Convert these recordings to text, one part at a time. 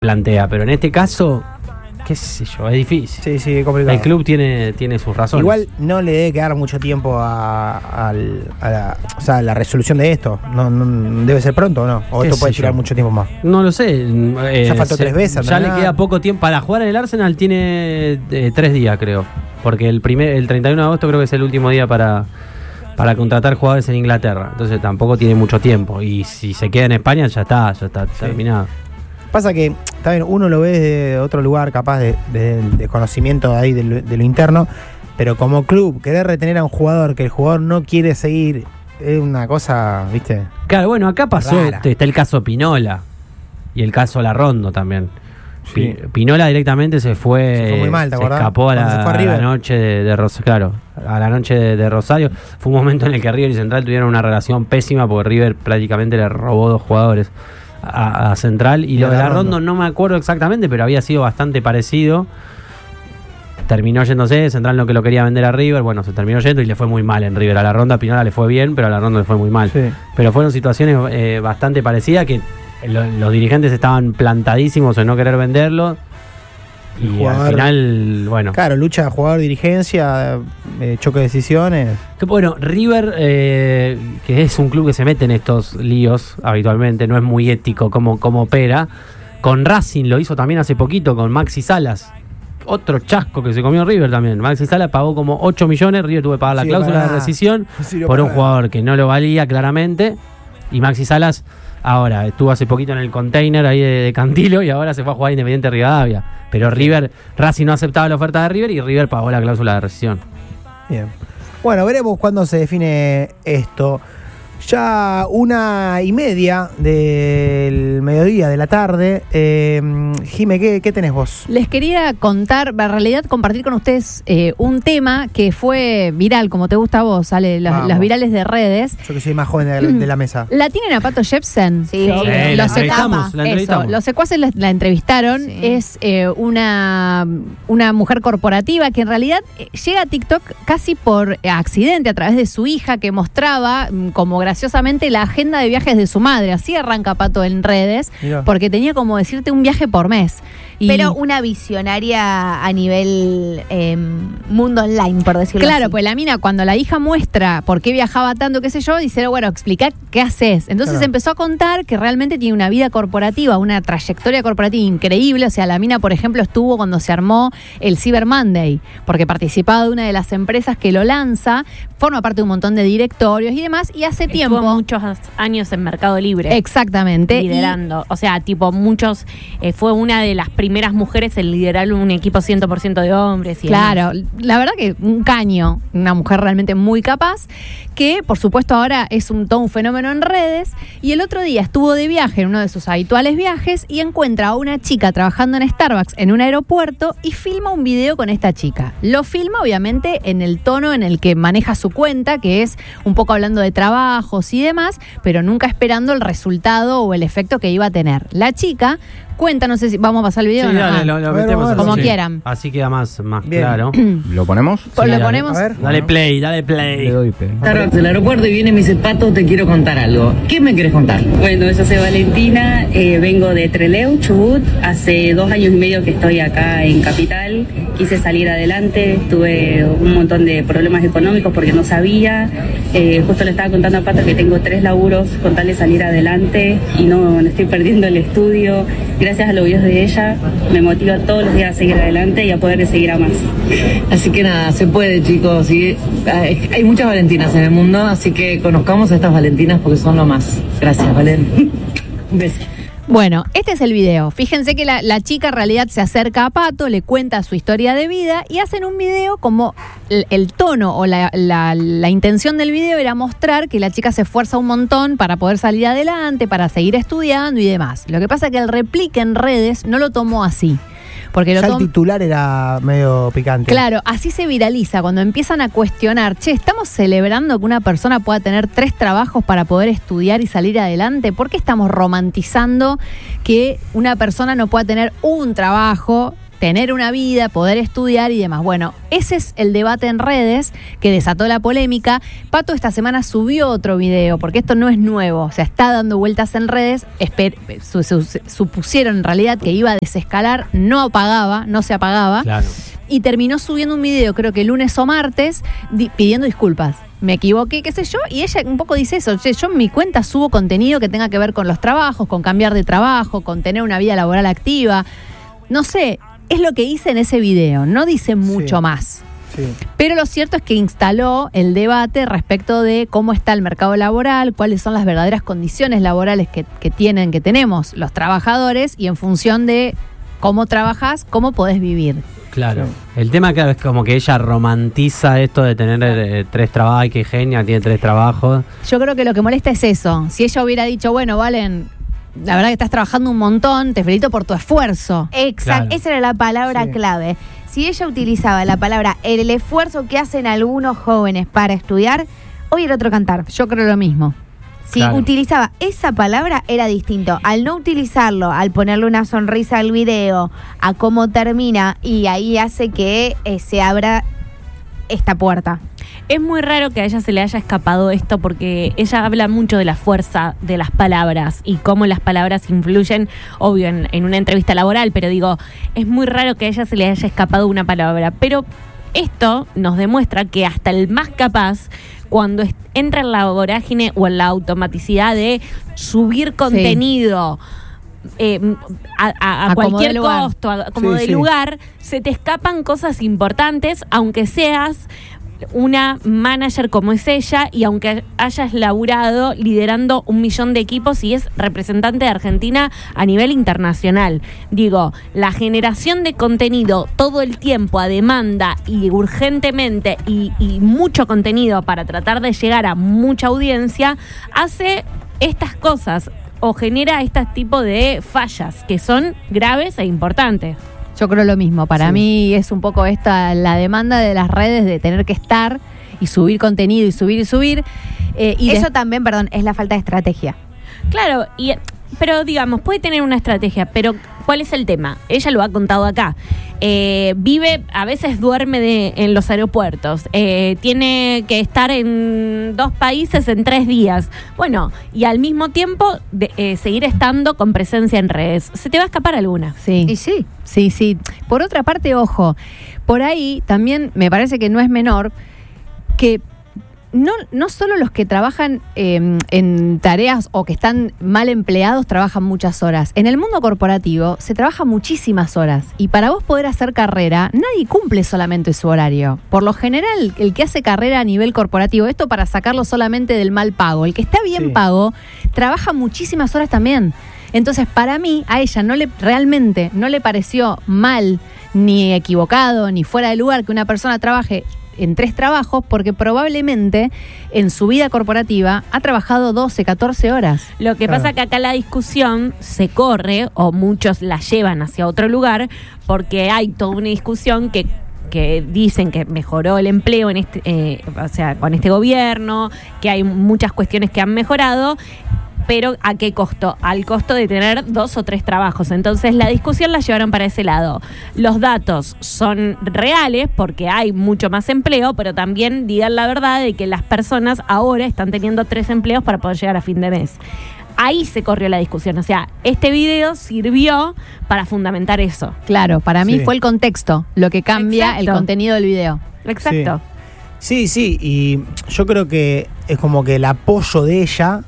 plantea, pero en este caso, qué sé yo, es difícil. Sí, sí, es complicado. El club tiene sus razones. Igual no le debe quedar mucho tiempo a la resolución de esto. No, debe ser pronto, ¿o no? O esto puede tirar mucho tiempo más. No lo sé. Ya faltó 3 veces. Ya le queda poco tiempo. Para jugar en el Arsenal tiene 3 días, creo. Porque el 31 de agosto creo que es el último día para contratar jugadores en Inglaterra. Entonces tampoco tiene mucho tiempo. Y si se queda en España ya está terminado. Pasa que también uno lo ve desde otro lugar, capaz de conocimiento ahí de lo interno, pero como club, querer retener a un jugador que el jugador no quiere seguir es una cosa, ¿viste? Claro, bueno, acá pasó, está el caso Pinola y el caso Larrondo también. Sí. Pinola directamente se fue muy mal, ¿te acordás? Escapó a la noche de Rosario. Claro, a la noche de Rosario. Fue un momento en el que River y Central tuvieron una relación pésima porque River prácticamente le robó 2 jugadores a Central, y lo de Larrondo no me acuerdo exactamente, pero había sido bastante parecido. Terminó yéndose, Central no que lo quería vender a River, bueno, se terminó yendo y le fue muy mal en River. A Larrondo, a Pinola le fue bien, pero a Larrondo le fue muy mal. Sí. Pero fueron situaciones bastante parecidas, que los dirigentes estaban plantadísimos en no querer venderlo. Y jugador, al final, bueno. Claro, lucha jugador-dirigencia, choque de decisiones. Que bueno, River, que es un club que se mete en estos líos habitualmente, no es muy ético como opera. Con Racing lo hizo también hace poquito, con Maxi Salas. Otro chasco que se comió River también. Maxi Salas pagó como 8 millones, River tuvo que pagar la cláusula de rescisión por un jugador que no lo valía claramente. Y Maxi Salas ahora estuvo hace poquito en el container ahí de Cantilo y ahora se fue a jugar Independiente Rivadavia. Pero Racing no aceptaba la oferta de River y River pagó la cláusula de rescisión. Bien. Bueno, veremos cuándo se define esto. Ya 1:30 del mediodía, de la tarde. Jime, ¿qué tenés vos? Les quería contar, en realidad compartir con ustedes un tema que fue viral, como te gusta a vos, Ale, las virales de redes. Yo que soy más joven de la mesa. ¿La tienen a Pato Jepsen? Sí, la entrevistamos. Los secuaces la entrevistaron. Sí. Es una mujer corporativa que en realidad llega a TikTok casi por accidente, a través de su hija, que mostraba como graciosamente la agenda de viajes de su madre. Así arranca Pato en redes. Mirá. Porque tenía como decirte un viaje por mes. Pero una visionaria a nivel mundo online, por decirlo así. Claro, pues la mina cuando la hija muestra por qué viajaba tanto, qué sé yo, dice, bueno, explica qué haces. Entonces empezó a contar que realmente tiene una vida corporativa, una trayectoria corporativa increíble. O sea, la mina, por ejemplo, estuvo cuando se armó el Cyber Monday, porque participaba de una de las empresas que lo lanza, forma parte de un montón de directorios y demás, y hace tiempo... Estuvo muchos años en Mercado Libre. Exactamente. Liderando. O sea, tipo, fue una de las primeras mujeres en liderar un equipo 100% de hombres. Y claro, demás. La verdad que un caño, una mujer realmente muy capaz, que por supuesto ahora es todo un fenómeno en redes. Y el otro día estuvo de viaje en uno de sus habituales viajes y encuentra a una chica trabajando en Starbucks en un aeropuerto y filma un video con esta chica. Lo filma obviamente en el tono en el que maneja su cuenta, que es un poco hablando de trabajos y demás, pero nunca esperando el resultado o el efecto que iba a tener. La chica cuenta, no sé si vamos a pasar el video. Sí, dale, lo metemos como así. Quieran. Así queda más claro. ¿Lo ponemos? Sí, lo ponemos. A ver. Dale play. Le doy play. Starbucks del aeropuerto y viene y me dice, Pato, te quiero contar algo. ¿Qué me querés contar? Bueno, yo soy Valentina, vengo de Trelew, Chubut. Hace 2 años y medio que estoy acá en Capital. Quise salir adelante, tuve un montón de problemas económicos porque no sabía. Justo le estaba contando a Pato que tengo 3 laburos con tal de salir adelante y no estoy perdiendo el estudio. Gracias a los videos de ella me motiva todos los días a seguir adelante y a poder seguir a más. Así que nada, se puede, chicos. Y hay muchas Valentinas en el mundo, así que conozcamos a estas Valentinas porque son lo más. Gracias, Valen. Un beso. Bueno, este es el video. Fíjense que la chica en realidad se acerca a Pato, le cuenta su historia de vida y hacen un video como el tono o la intención del video era mostrar que la chica se esfuerza un montón para poder salir adelante, para seguir estudiando y demás. Lo que pasa es que el replique en redes no lo tomó así. Porque ya el titular era medio picante. Claro, así se viraliza cuando empiezan a cuestionar, estamos celebrando que una persona pueda tener 3 trabajos para poder estudiar y salir adelante. ¿Por qué estamos romantizando que una persona no pueda tener un trabajo tener una vida, poder estudiar y demás. Bueno, ese es el debate en redes que desató la polémica. Pato esta semana subió otro video, porque esto no es nuevo, o sea, está dando vueltas en redes. Supusieron en realidad que iba a desescalar, no se apagaba. Claro. Y terminó subiendo un video, creo que lunes o martes, pidiendo disculpas. Me equivoqué, qué sé yo, y ella un poco dice eso. Yo en mi cuenta subo contenido que tenga que ver con los trabajos, con cambiar de trabajo, con tener una vida laboral activa. No sé, es lo que hice en ese video, no dice mucho más. Sí. Pero lo cierto es que instaló el debate respecto de cómo está el mercado laboral, cuáles son las verdaderas condiciones laborales que tenemos los trabajadores, y en función de cómo trabajás, cómo podés vivir. Claro. El tema, claro, es como que ella romantiza esto de tener 3 trabajos. Ay, qué genia, tiene 3 trabajos. Yo creo que lo que molesta es eso. Si ella hubiera dicho, bueno, Valen, la verdad que estás trabajando un montón, te felicito por tu esfuerzo. Exacto, Claro. esa era la palabra Sí. clave. Si ella utilizaba la palabra el esfuerzo que hacen algunos jóvenes para estudiar, hoy era otro cantar. Yo creo lo mismo. Si Claro. utilizaba esa palabra era distinto. Al no utilizarlo, al ponerle una sonrisa al video, a cómo termina, y ahí hace que se abra esta puerta. Es muy raro que a ella se le haya escapado esto, porque ella habla mucho de la fuerza de las palabras y cómo las palabras influyen, obvio, en una entrevista laboral, pero digo, es muy raro que a ella se le haya escapado una palabra. Pero esto nos demuestra que hasta el más capaz, cuando entra en la vorágine o en la automaticidad de subir contenido a como cualquier de lugar. costo, como Sí, de sí. lugar, se te escapan cosas importantes, aunque seas una manager como es ella y aunque hayas laburado liderando 1 millón de equipos y es representante de Argentina a nivel internacional. Digo, la generación de contenido todo el tiempo a demanda y urgentemente y mucho contenido para tratar de llegar a mucha audiencia hace estas cosas o genera este tipo de fallas que son graves e importantes. Yo creo lo mismo. Para Sí. mí es un poco esta la demanda de las redes de tener que estar y subir contenido y subir y subir. Eso también, perdón, es la falta de estrategia. Claro, pero digamos, puede tener una estrategia, pero ¿cuál es el tema? Ella lo ha contado acá. Vive, a veces duerme en los aeropuertos, tiene que estar en 2 países en 3 días. Bueno, y al mismo tiempo seguir estando con presencia en redes. ¿Se te va a escapar alguna? Sí. Y sí. Sí. Por otra parte, ojo, por ahí también me parece que no es menor que no solo los que trabajan en tareas o que están mal empleados trabajan muchas horas. En el mundo corporativo se trabaja muchísimas horas y para vos poder hacer carrera, nadie cumple solamente su horario. Por lo general, el que hace carrera a nivel corporativo, esto para sacarlo solamente del mal pago, el que está bien Sí. pago, trabaja muchísimas horas también. Entonces, para mí, a ella realmente no le pareció mal, ni equivocado, ni fuera de lugar que una persona trabaje en 3 trabajos, porque probablemente en su vida corporativa ha trabajado 12, 14 horas. Lo que Claro. pasa que acá la discusión se corre, o muchos la llevan hacia otro lugar, porque hay toda una discusión que dicen que mejoró el empleo en con este gobierno, que hay muchas cuestiones que han mejorado. Pero ¿a qué costo? Al costo de tener 2 o 3 trabajos. Entonces la discusión la llevaron para ese lado. Los datos son reales porque hay mucho más empleo, pero también digan la verdad de que las personas ahora están teniendo 3 empleos para poder llegar a fin de mes. Ahí se corrió la discusión. O sea, este video sirvió para fundamentar eso. Claro, para mí Sí. fue el contexto lo que cambia Exacto. el contenido del video. Exacto. Sí, y yo creo que es como que el apoyo de ella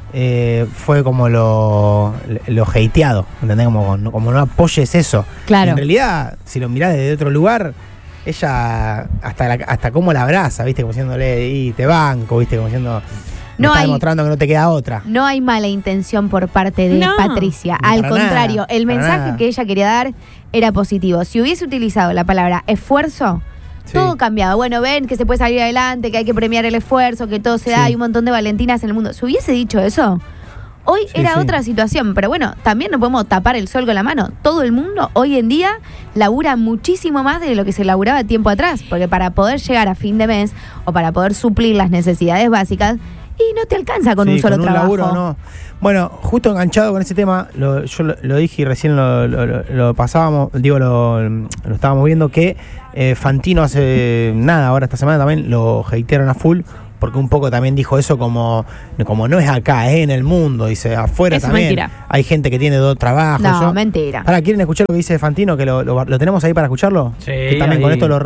fue como lo hateado, ¿entendés? Como no apoyes eso. Claro. Y en realidad, si lo mirás desde otro lugar, ella hasta cómo la abraza, ¿viste? Como diciéndole, y te banco, ¿viste? Como diciendo, No está hay- demostrando que no te queda otra. No hay mala intención por parte de No. Patricia. Para Al nada, contrario, el para mensaje nada. que ella quería dar era positivo. Si hubiese utilizado la palabra esfuerzo, Sí. todo cambiaba. Bueno, ven que se puede salir adelante, que hay que premiar el esfuerzo, que todo se da, Sí. hay un montón de Valentinas en el mundo. Si hubiese dicho eso, hoy Sí, era sí. otra situación. Pero bueno, también no podemos tapar el sol con la mano. Todo el mundo hoy en día labura muchísimo más de lo que se laburaba tiempo atrás. Porque para poder llegar a fin de mes o para poder suplir las necesidades básicas, y no te alcanza con Sí, un solo con un trabajo. laburo, no. Bueno, justo enganchado con ese tema, yo lo dije y recién lo pasábamos, lo estábamos viendo, que Fantino hace nada, ahora esta semana también lo hatearon a full, porque un poco también dijo eso como no es acá, es en el mundo, dice, afuera Es también mentira. hay gente que tiene 2 trabajos. No, mentira. Ahora, ¿quieren escuchar lo que dice Fantino? Que lo tenemos ahí para escucharlo. Sí, Que también con ahí. esto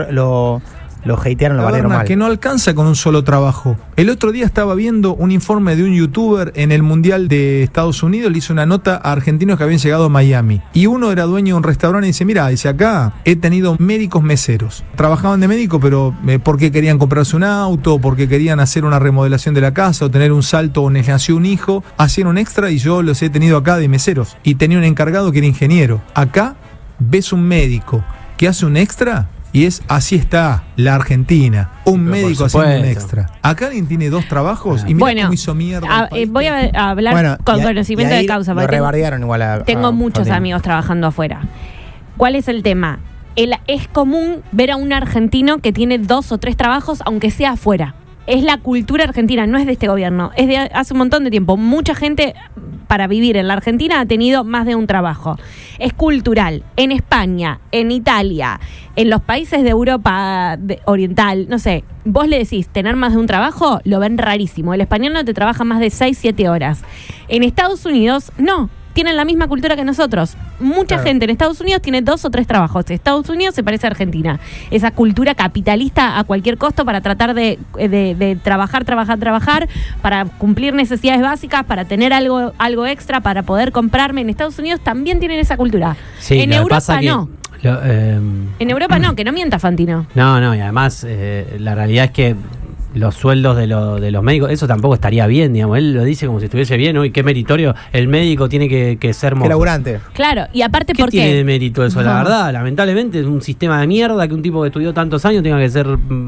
lo hatearon, lo valieron mal. Que no alcanza con un solo trabajo. El otro día estaba viendo un informe de un youtuber en el Mundial de Estados Unidos, le hizo una nota a argentinos que habían llegado a Miami. Y uno era dueño de un restaurante y dice, mira, dice, acá he tenido médicos meseros. Trabajaban de médico, pero porque querían comprarse un auto, porque querían hacer una remodelación de la casa, o tener un salto, o les nació un hijo, hacían un extra y yo los he tenido acá de meseros. Y tenía un encargado que era ingeniero. Acá ves un médico que hace un extra. Y así está la Argentina. Un Pero médico por haciendo un supuesto. extra. Acá alguien tiene 2 trabajos y mira Bueno, cómo hizo mierda. el país. voy a hablar Bueno, con y conocimiento ahí de causa. Lo porque rebardearon igual a tengo muchos Fantino. amigos trabajando afuera. ¿Cuál es el tema? Es común ver a un argentino que tiene 2 o 3 trabajos, aunque sea afuera. Es la cultura argentina, no es de este gobierno. Es de hace un montón de tiempo. Mucha gente para vivir en la Argentina ha tenido más de un trabajo. Es cultural. En España, en Italia, en los países de Europa oriental, no sé, vos le decís tener más de un trabajo, lo ven rarísimo. El español no te trabaja más de 6-7 horas. En Estados Unidos, no. Tienen la misma cultura que nosotros. Mucha Claro. gente en Estados Unidos tiene 2 o 3 trabajos. Estados Unidos se parece a Argentina. Esa cultura capitalista a cualquier costo para tratar de trabajar, para cumplir necesidades básicas, para tener algo extra, para poder comprarme. En Estados Unidos también tienen esa cultura. Sí, En lo que Europa pasa que no. En Europa no, que no mienta Fantino. No, y además la realidad es que los sueldos de los médicos, eso tampoco estaría bien, digamos. Él lo dice como si estuviese bien, uy, qué meritorio, el médico tiene que ser Qué mozo. laburante. Claro, y aparte, ¿Qué ¿por tiene de qué? mérito eso? La verdad, lamentablemente es un sistema de mierda que un tipo que estudió tantos años tenga que ser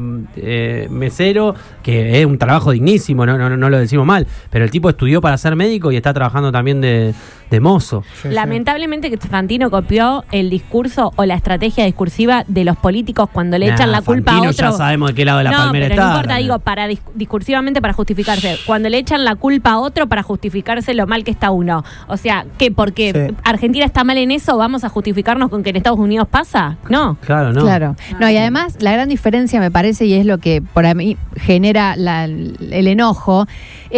mesero, que es un trabajo dignísimo, no lo decimos mal, pero el tipo estudió para ser médico y está trabajando también de mozo. Sí, Lamentablemente que Fantino copió el discurso o la estrategia discursiva de los políticos cuando le echan la culpa Fantino a otro. ya sabemos de qué lado de la no, palmera pero está. no importa, digo, para discursivamente para justificarse. Cuando le echan la culpa a otro para justificarse lo mal que está uno. O sea, ¿qué? Porque Sí. Argentina está mal en eso, ¿vamos a justificarnos con que en Estados Unidos pasa? No. Claro, no. Claro. No, y además la gran diferencia me parece, y es lo que para mí genera el enojo,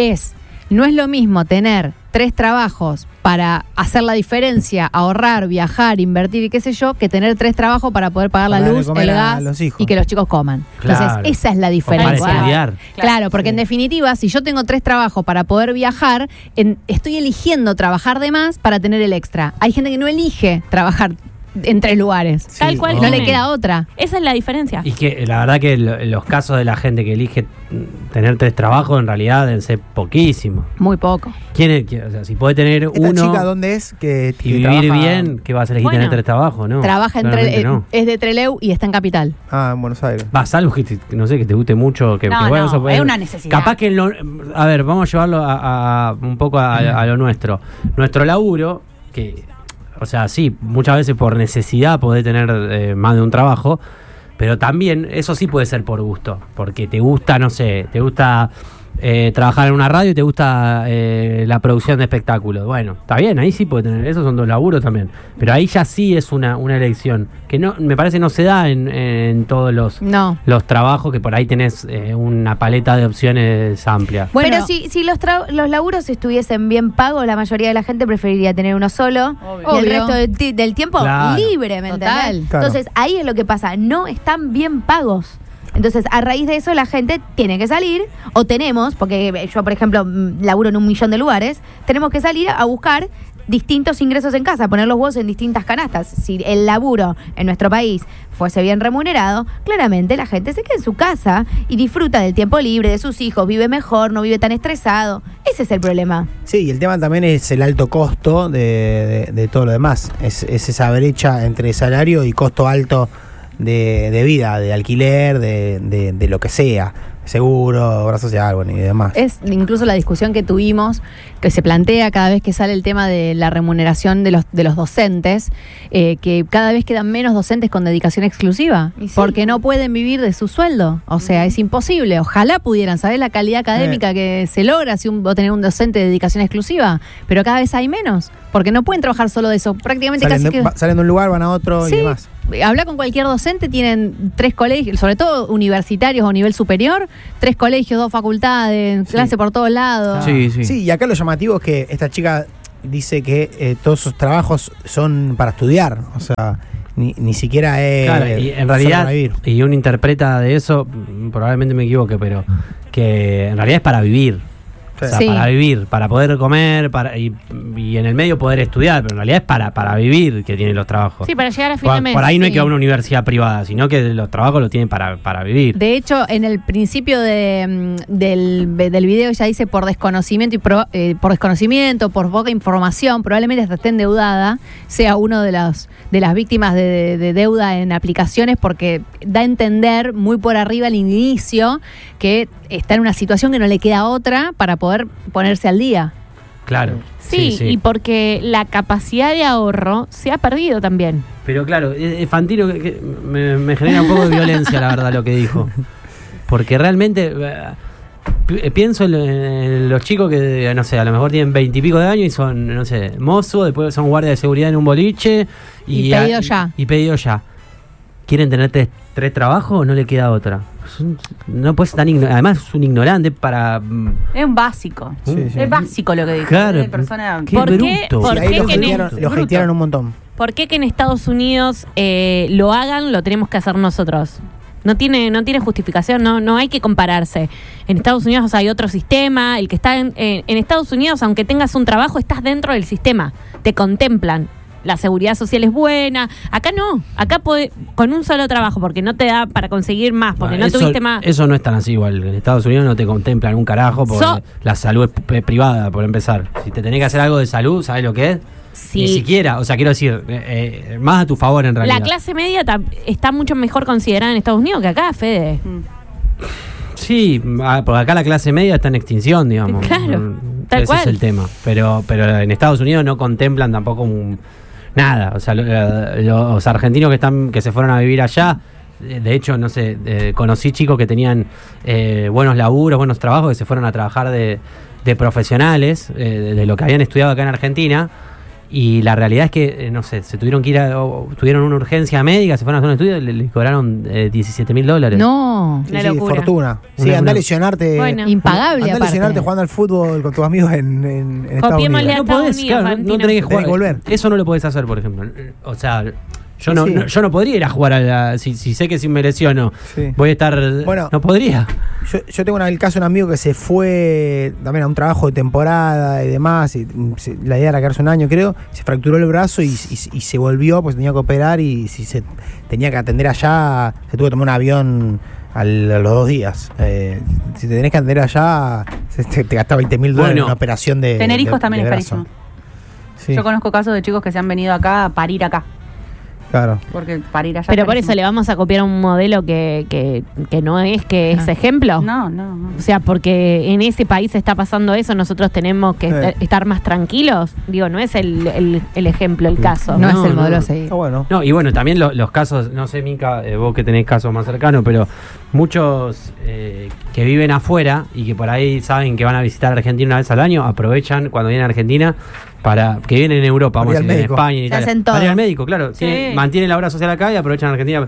no es lo mismo tener 3 trabajos para hacer la diferencia, ahorrar, viajar, invertir y qué sé yo, que tener 3 trabajos para poder pagar Para la darle luz, de comer el a gas los hijos. y que los chicos coman. Claro. Entonces, esa es la O para diferencia. estudiar. Claro, porque en definitiva, si yo tengo 3 trabajos para poder viajar, estoy eligiendo trabajar de más para tener el extra. Hay gente que no elige trabajar en 3 lugares. Sí, Tal cual. No le Jiménez. queda otra. Esa es la diferencia. Y que la verdad que los casos de la gente que elige tener 3 trabajos en realidad deben ser poquísimos. Muy poco. O sea, si puede tener ¿Esta uno chica dónde es? Que y vivir trabaja- bien, ¿qué vas a elegir Bueno. tener 3 trabajos? No, Trabaja en claramente no. es de Trelew y está en Capital. Ah, en Buenos Aires. Va, salvo que no sé, que te guste mucho, que No, que no, a poder- es una necesidad. Capaz que a ver, vamos a llevarlo a un poco a lo nuestro. Nuestro laburo, que, o sea, sí, muchas veces por necesidad podés tener más de un trabajo, pero también eso sí puede ser por gusto, porque te gusta, no sé, te gusta trabajar en una radio y te gusta la producción de espectáculos. Bueno, está bien, ahí sí puede tener, esos son 2 laburos también, pero ahí ya sí es una elección, que no me parece no se da en todos los trabajos, que por ahí tenés una paleta de opciones amplia. Bueno, pero si los laburos estuviesen bien pagos, la mayoría de la gente preferiría tener uno solo y el Obvio. resto del tiempo Claro. libre, ¿me Total. entendés? Claro. Entonces, ahí es lo que pasa, no están bien pagos. Entonces, a raíz de eso, la gente tiene que salir, o tenemos, porque yo, por ejemplo, laburo en 1 millón de lugares, tenemos que salir a buscar distintos ingresos en casa, poner los huevos en distintas canastas. Si el laburo en nuestro país fuese bien remunerado, claramente la gente se queda en su casa y disfruta del tiempo libre, de sus hijos, vive mejor, no vive tan estresado. Ese es el problema. Sí, y el tema también es el alto costo de todo lo demás. Es esa brecha entre salario y costo alto de vida, de alquiler, de lo que sea. seguro, obra social, bueno, y demás. Es incluso la discusión que tuvimos, que se plantea cada vez que sale el tema de la remuneración de los docentes, que cada vez quedan menos docentes con dedicación exclusiva, Y sí. porque no pueden vivir de su sueldo. O sea, es imposible. Ojalá pudieran saber la calidad académica que se logra si o tener un docente de dedicación exclusiva, pero cada vez hay menos, porque no pueden trabajar solo de eso. Prácticamente Salen de un lugar, van a otro Sí. y demás. Habla con cualquier docente, tienen 3 colegios, sobre todo universitarios o nivel superior, 3 colegios, 2 facultades, clase por todos lados. Sí, sí. Sí, y acá lo llamativo es que esta chica dice que todos sus trabajos son para estudiar, o sea, ni siquiera es Claro, y en solo realidad, para vivir. y uno interpreta de eso, probablemente me equivoque, pero que en realidad es para vivir. O sea, Sí. para vivir, para poder comer, y en el medio poder estudiar, pero en realidad es para vivir que tienen los trabajos. Sí, para llegar a fin de mes. Por ahí no hay sí. que ir a una universidad privada, sino que los trabajos los tienen para vivir. De hecho, en el principio del video ya dice por desconocimiento por desconocimiento, por poca información, probablemente hasta esté endeudada, sea uno de las víctimas de deuda en aplicaciones, porque da a entender muy por arriba al inicio que está en una situación que no le queda otra para poder ponerse al día. Claro. Sí, y porque la capacidad de ahorro se ha perdido también. Pero claro, Fantino que me genera un poco de violencia, la verdad, lo que dijo. Porque realmente pienso en los chicos que, no sé, a lo mejor tienen 20 y pico de años y son, no sé, mozos, después son guardias de seguridad en un boliche. Y pedido ya. Y pedido ya. ¿Quieren tener 3 trabajos o no le queda otra? No puedes estar además es un ignorante para... Es un básico. Sí, sí. Es básico lo que dijo. Claro, Es persona... qué ¿Por qué? bruto. ¿Por Sí, ahí qué lo que en hatearon- el- lo hatearon un montón. ¿Por qué que en Estados Unidos lo hagan, lo tenemos que hacer nosotros? No tiene justificación, no hay que compararse. En Estados Unidos hay otro sistema, el que está en Estados Unidos, aunque tengas un trabajo, estás dentro del sistema, te contemplan. La seguridad social es buena. Acá no, acá con un solo trabajo, porque no te da para conseguir más, porque Bueno, no tuviste más. Eso no es tan así igual. En Estados Unidos no te contemplan un carajo porque la salud es privada, por empezar. Si te tenés que hacer algo de salud, ¿sabes lo que es? Sí. Ni siquiera, o sea, quiero decir, más a tu favor en realidad. La clase media está mucho mejor considerada en Estados Unidos que acá, Fede. Sí, porque acá la clase media está en extinción, digamos. Claro, tal Ese cual. es el tema. Pero en Estados Unidos no contemplan tampoco nada. O sea, los argentinos que se fueron a vivir allá, de hecho, no sé, conocí chicos que tenían buenos laburos, buenos trabajos, que se fueron a trabajar de profesionales, de lo que habían estudiado acá en Argentina. Y la realidad es que, no sé, se tuvieron que tuvieron una urgencia médica, se fueron a hacer un estudio y le cobraron $17.000. No. Sí, Una sí, locura. fortuna. Sí, Una- andá a lesionarte. Bueno. Impagable, Andá a aparte. lesionarte jugando al fútbol con tus amigos en Estados Copiémosle Unidos. a No podés, Estados Unidos, claro, no Fantino. tenés que Tenés jugar. que volver. Eso no lo podés hacer, por ejemplo. O sea, yo Sí. yo no podría ir a jugar si sé que si me lesiono Sí. voy a estar... Bueno. no podría. Yo tengo el caso de un amigo que se fue también a un trabajo de temporada y demás. Y la idea era quedarse un año, creo. Se fracturó el brazo y se volvió, pues tenía que operar. Y si se tenía que atender allá, se tuvo que tomar un avión a los 2 días. Si te tenés que atender allá, te gasta $20.000 Bueno. en una operación de. Tener hijos de también es brazo. carísimo. Sí, Yo conozco casos de chicos que se han venido acá a parir acá. claro. Porque parir allá. Pero es por eso le carísimo. vamos a copiar un modelo que no es ejemplo. No. O sea, porque en ese país está pasando eso, nosotros tenemos que estar más tranquilos. Digo, no es el ejemplo, el caso. No, No, es el modelo no. a seguir. Está bueno. No, y bueno, también los casos, no sé, Mica, vos que tenés casos más cercanos, pero muchos que viven afuera y que por ahí saben que van a visitar Argentina una vez al año, aprovechan cuando vienen a Argentina que vienen en Europa, Para vamos ir a al decir, en médico. España, en Se Italia. hacen todo. Para ir al médico, claro. Sí. Mantienen la obra social acá y aprovechan Argentina.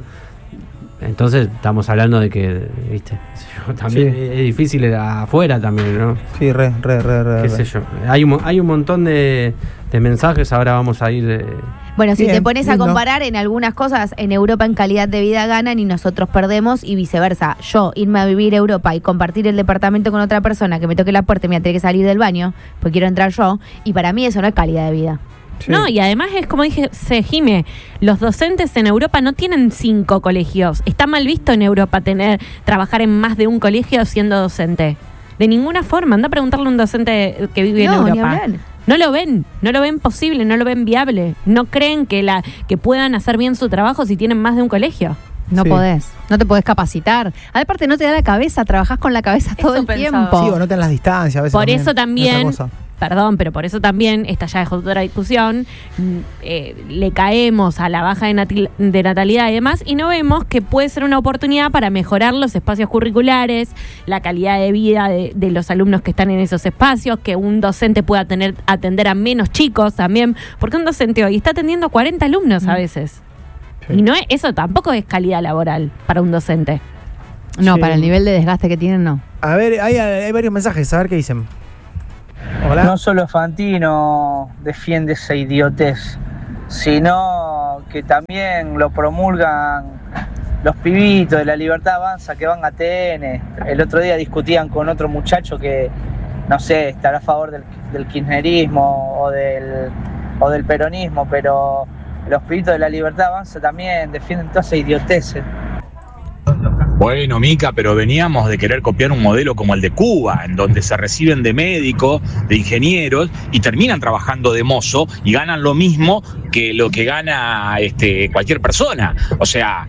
Entonces estamos hablando de que, viste, también Sí. es difícil afuera también, ¿no? Sí, re. Qué sé yo. Hay un montón de mensajes, ahora vamos a ir... Bueno, si Bien, te pones a lindo. comparar en algunas cosas, en Europa en calidad de vida ganan y nosotros perdemos y viceversa. Yo irme a vivir a Europa y compartir el departamento con otra persona que me toque la puerta y me tengo que salir del baño porque quiero entrar yo, y para mí eso no es calidad de vida. Sí. No, y además es como dije, Jime, los docentes en Europa no tienen 5 colegios. Está mal visto en Europa trabajar en más de un colegio siendo docente. De ninguna forma. Anda a preguntarle a un docente que vive en No, ni Europa. hablar. No lo ven posible, no lo ven viable. No creen que puedan hacer bien su trabajo si tienen más de un colegio. No Sí. podés, no te podés capacitar. Aparte no te da la cabeza, trabajás con la cabeza todo Eso el pensaba. tiempo. Sí, o no te dan las distancias a veces. Por eso también, es otra cosa. perdón, pero por eso también, esta ya es otra discusión, le caemos a la baja de natalidad y demás, y no vemos que puede ser una oportunidad para mejorar los espacios curriculares, la calidad de vida de los alumnos que están en esos espacios, que un docente pueda atender a menos chicos también, porque un docente hoy está atendiendo a 40 alumnos a veces. Sí. Y eso tampoco es calidad laboral para un docente. No, Sí. para el nivel de desgaste que tienen, no. A ver, hay varios mensajes, a ver qué dicen. Hola. No solo Fantino defiende esa idiotez, sino que también lo promulgan los pibitos de la Libertad Avanza que van a TN. El otro día discutían con otro muchacho que, no sé, estará a favor del kirchnerismo o del peronismo, pero los pibitos de la Libertad Avanza también defienden toda esa idiotez. Bueno, Mica, pero veníamos de querer copiar un modelo como el de Cuba, en donde se reciben de médicos, de ingenieros, y terminan trabajando de mozo y ganan lo mismo que lo que gana cualquier persona. O sea,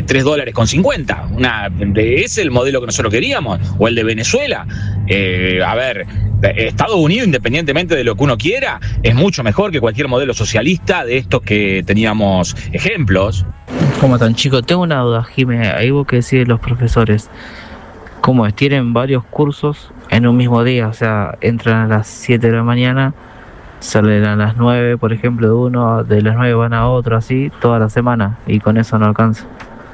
$3.50. Ese es el modelo que nosotros queríamos, o el de Venezuela. A ver, Estados Unidos, independientemente de lo que uno quiera, es mucho mejor que cualquier modelo socialista de estos que teníamos ejemplos. ¿Cómo están, chicos? Tengo una duda, Jimé. Ahí vos que decís los profesores. ¿Cómo es? ¿Tienen varios cursos en un mismo día? O sea, entran a las 7 de la mañana, salen a las 9, por ejemplo, de uno, de las 9 van a otro, así, toda la semana, y con eso no alcanza.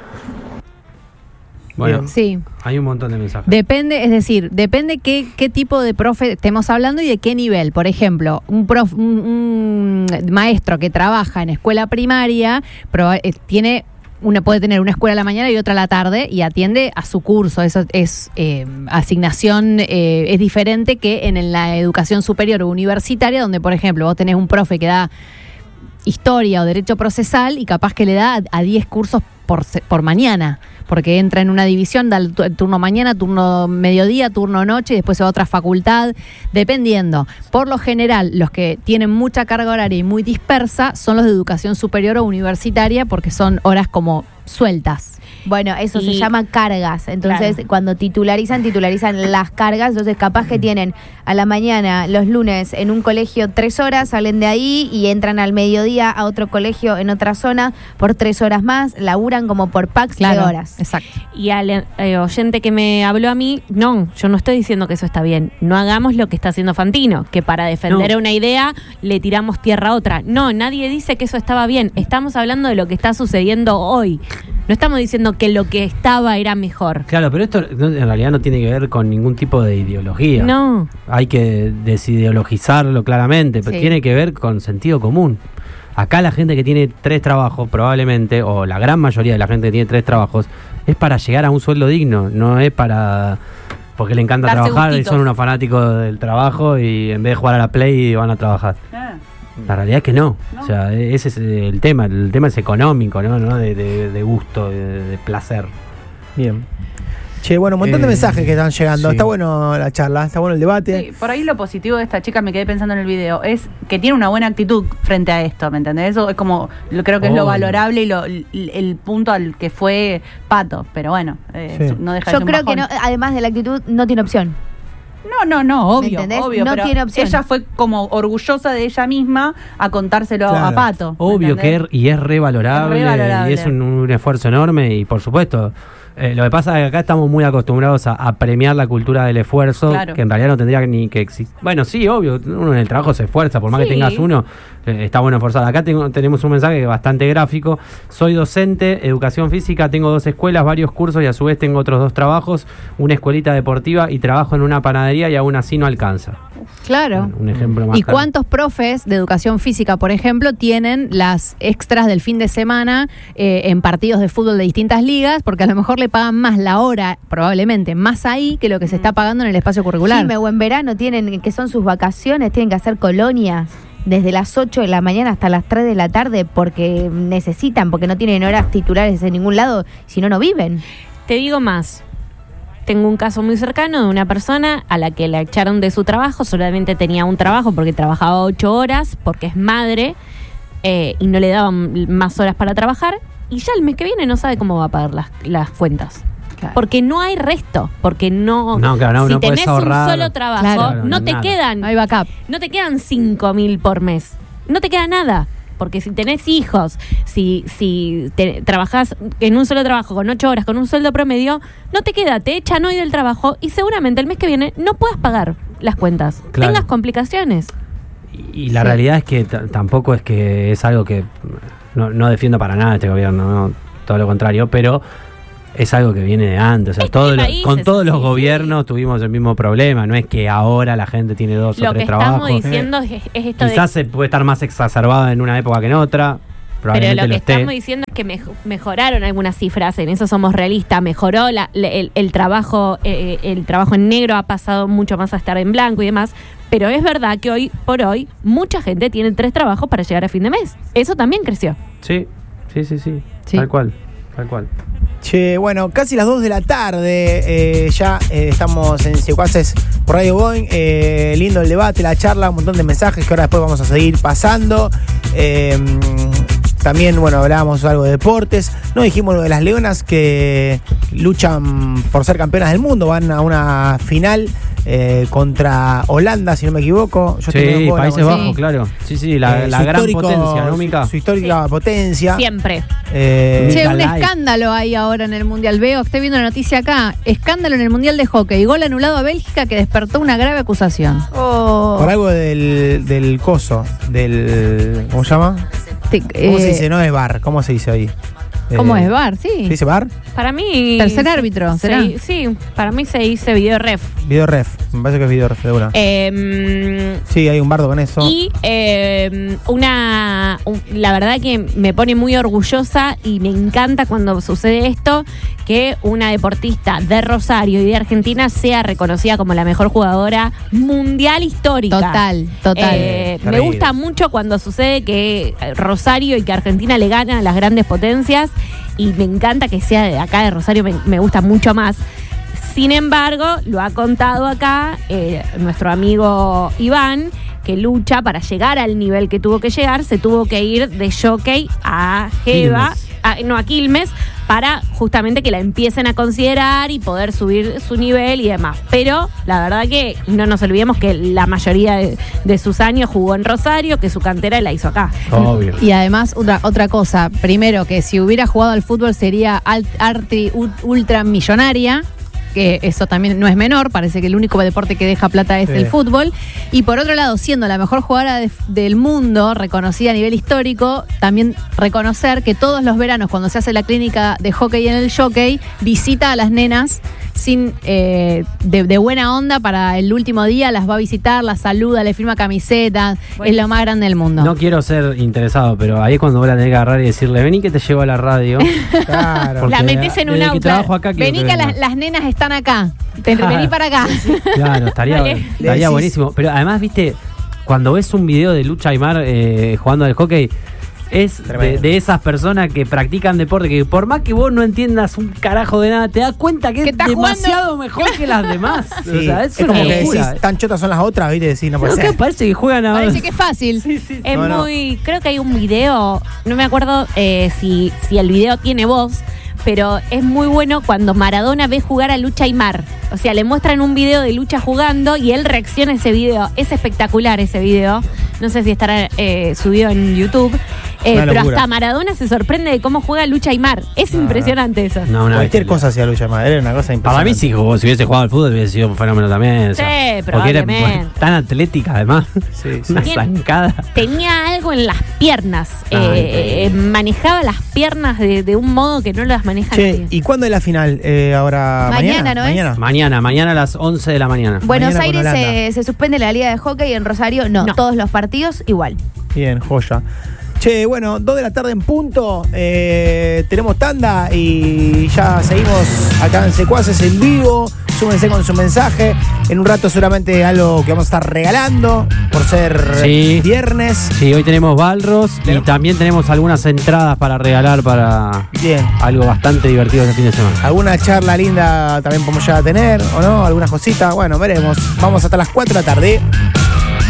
Bueno, Sí. hay un montón de mensajes. Depende, es decir, depende qué tipo de profe estemos hablando y de qué nivel. Por ejemplo, un maestro que trabaja en escuela primaria puede tener una escuela a la mañana y otra a la tarde y atiende a su curso. Eso es asignación, es diferente que en la educación superior o universitaria, donde, por ejemplo, vos tenés un profe que da historia o derecho procesal y capaz que le da a 10 cursos por mañana, porque entra en una división, da el turno mañana, turno mediodía, turno noche y después se va a otra facultad, dependiendo. Por lo general, los que tienen mucha carga horaria y muy dispersa son los de educación superior o universitaria, porque son horas como sueltas. Bueno, eso se Y- llama cargas. Entonces, Claro. cuando titularizan las cargas. Entonces, capaz que tienen a la mañana, los lunes, en un colegio 3 horas, salen de ahí y entran al mediodía a otro colegio en otra zona por 3 horas más, laburan como por packs de horas. Exacto. Y al oyente que me habló a mí, no, yo no estoy diciendo que eso está bien. No hagamos lo que está haciendo Fantino, que para defender No. una idea le tiramos tierra a otra. No, nadie dice que eso estaba bien. Estamos hablando de lo que está sucediendo hoy. No estamos diciendo que lo que estaba era mejor. Claro, pero esto en realidad no tiene que ver con ningún tipo de ideología. No. Hay que desideologizarlo claramente, pero Sí. tiene que ver con sentido común. Acá la gente que tiene 3 trabajos, probablemente, o la gran mayoría de la gente que tiene 3 trabajos, es para llegar a un sueldo digno, no es para... porque le encanta Darse trabajar y gustitos. son unos fanáticos del trabajo y en vez de jugar a la Play van a trabajar. Ah, La realidad es que no. O sea, ese es el tema es económico, ¿no? De gusto, de placer. Bien. Che, bueno, un montón de mensajes que están llegando. sí. Está bueno la charla, está bueno el debate. sí, por ahí lo positivo de esta chica, me quedé pensando en el video, es que tiene una buena actitud frente a esto, ¿me entendés? Eso es como, creo que es lo Obvio. valorable y el punto al que fue Pato, pero bueno, Sí. no deja de Yo ser un creo que bajón. además de la actitud, no tiene opción. No, obvio, ¿Me entendés? obvio, No pero tiene opción. ella fue como orgullosa de ella misma a contárselo Claro. a Pato. ¿me Obvio que entendés? es revalorable, Es revalorable. y es un esfuerzo enorme y por supuesto lo que pasa es que acá estamos muy acostumbrados a premiar la cultura del esfuerzo, Claro. que en realidad no tendría ni que existir. Bueno, sí, obvio, uno en el trabajo se esfuerza, por más Sí. que tengas uno, está bueno esforzar. Acá tenemos un mensaje bastante gráfico. Soy docente, educación física, tengo 2 escuelas, varios cursos y a su vez tengo otros 2 trabajos, una escuelita deportiva y trabajo en una panadería y aún así no alcanza. Claro. Un ejemplo más ¿Y claro. cuántos profes de educación física, por ejemplo, tienen las extras del fin de semana en partidos de fútbol de distintas ligas? Porque a lo mejor le pagan más la hora, probablemente más ahí, que lo que se está pagando en el espacio curricular. Jime, o en verano tienen, que son sus vacaciones, tienen que hacer colonias desde las 8 de la mañana hasta las 3 de la tarde porque necesitan, porque no tienen horas titulares en ningún lado, si no, no viven. Te digo más. Tengo un caso muy cercano de una persona a la que la echaron de su trabajo, solamente tenía un trabajo porque trabajaba 8 horas, porque es madre y no le daban más horas para trabajar. y ya el mes que viene no sabe cómo va a pagar las cuentas. Claro. Porque no hay resto, porque no, claro, si no tenés podés ahorrar. un solo trabajo, Claro, no te nada. quedan, No hay backup. no te quedan 5.000 por mes, no te queda nada. Porque si tenés hijos, si trabajás en un solo trabajo con 8 horas, con un sueldo promedio, no te queda, te echan hoy del trabajo y seguramente el mes que viene no puedas pagar las cuentas. Claro. Tengas complicaciones. Y la realidad es que tampoco es que es algo que no defiendo para nada este gobierno, ¿no? Todo lo contrario, pero es algo que viene de antes. O sea, con todos los gobiernos tuvimos el mismo problema. No es que ahora la gente tiene 2 o 3 trabajos. Lo que estamos diciendo es esto Quizás se puede estar más exacerbado en una época que en otra. pero Probablemente lo que esté. estamos diciendo es que mejoraron algunas cifras, en eso somos realistas, mejoró el trabajo en negro, ha pasado mucho más a estar en blanco y demás, pero es verdad que hoy por hoy mucha gente tiene 3 trabajos para llegar a fin de mes. Eso también creció. Sí. Sí. Tal cual. Che, bueno, casi las 2 de la tarde, ya estamos en Secuaces por Radio Boing. Lindo el debate, la charla, un montón de mensajes que ahora después vamos a seguir pasando. También, bueno, hablábamos algo de deportes. No dijimos lo de las Leonas que luchan por ser campeonas del mundo. Van a una final contra Holanda, si no me equivoco. Yo Sí, Países Bajos, claro. Sí, la gran potencia, ¿no, Mica? Su histórica potencia. Siempre. Che, un escándalo hay ahora en el Mundial. Veo, estoy viendo la noticia acá. Escándalo en el Mundial de Hockey. Gol anulado a Bélgica que despertó una grave acusación. Por algo del coso, ¿cómo se llama? ¿Cómo se dice? No es VAR, ¿cómo se dice ahí? ¿Cómo es VAR? Sí. ¿Se dice VAR? Para mí... Tercer árbitro, ¿será? Sí, para mí se dice video ref. Video ref, me parece que es video ref de una. Sí, hay un bardo con eso. Y la verdad que me pone muy orgullosa y me encanta cuando sucede esto, que una deportista de Rosario y de Argentina sea reconocida como la mejor jugadora mundial histórica. Total. Me gusta mucho cuando sucede que Rosario y que Argentina le ganan a las grandes potencias, y me encanta que sea de acá de Rosario, me gusta mucho más. Sin embargo, lo ha contado acá nuestro amigo Iván, que lucha para llegar al nivel que tuvo que llegar, se tuvo que ir de jockey a Jeva, a Quilmes, para justamente que la empiecen a considerar y poder subir su nivel y demás. Pero la verdad que no nos olvidemos que la mayoría de sus años jugó en Rosario, que su cantera la hizo acá. Obvio. Y además, otra cosa. Primero, que si hubiera jugado al fútbol sería ultra millonaria, que eso también no es menor, parece que el único deporte que deja plata es el fútbol. Y por otro lado, siendo la mejor jugadora del mundo, reconocida a nivel histórico, también reconocer que todos los veranos, cuando se hace la clínica de hockey en el Jockey, visita a las nenas sin de buena onda para el último día, las va a visitar, las saluda, le firma camisetas, es lo más grande del mundo. No quiero ser interesado, pero ahí es cuando vos la tenés que agarrar y decirle, vení que te llevo a la radio. Claro. La metés en un desde auto. que trabajo acá, quiero Vení que que vengas. las nenas están acá. Vení para acá. Claro, estaría buenísimo. Pero además, viste, cuando ves un video de Lucha Aymar jugando al hockey, es de esas personas que practican deporte, que por más que vos no entiendas un carajo de nada, te das cuenta que es demasiado mejor que las demás. Sí, O sea, es como una que locura. decís, tan chotas son las otras, ¿viste? Decís, no puede No, ser. que parece que juegan a... Parece que es fácil. Es No, no. creo que hay un video, no me acuerdo si el video tiene voz, pero es muy bueno cuando Maradona ve jugar a Lucha Aymar. O sea, le muestran un video de Lucha jugando y él reacciona a ese video. Es espectacular ese video. No sé si estará subido en YouTube. Pero hasta Maradona se sorprende de cómo juega Lucha Aymar. Es impresionante eso. No, una Cualquier bestia. cosa hacía Lucha Aymar, era una cosa impresionante. Para mí, si hubiese jugado al fútbol, hubiese sido un fenómeno también. O sea, Sí, porque era probablemente. tan atlética, además. Sí. Una Bien. zancada. Tenía algo en las piernas. Increíble. Manejaba las piernas de un modo que no las maneja Che, nadie. ¿y cuándo es la final? Ahora Mañana, ¿no es? Mañana a las 11 de la mañana. Buenos Mañana con Aires Holanda. se suspende la liga de hockey, en Rosario no, todos los partidos igual. Bien, joya. Che, bueno, 2 de la tarde en punto. Tenemos tanda y ya seguimos acá en Secuaces en vivo. Súmense con su mensaje. En un rato seguramente algo que vamos a estar regalando por ser viernes. Sí, hoy tenemos Balros y también tenemos algunas entradas para regalar para algo bastante divertido este fin de semana. Alguna charla linda también podemos ya tener, ¿o no? Algunas cositas. Bueno, veremos. Vamos hasta las 4 de la tarde.